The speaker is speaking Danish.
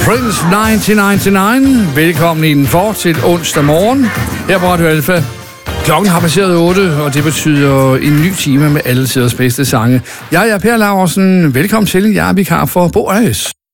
Prince 1999. Velkommen indenfor til onsdag morgen her på Radio Alfa. Klokken har passeret 8, og det betyder en ny time med alle tiders bedste sange. Jeg er Per Laursen. Velkommen til. Jeg er vikar for Bo Øjes.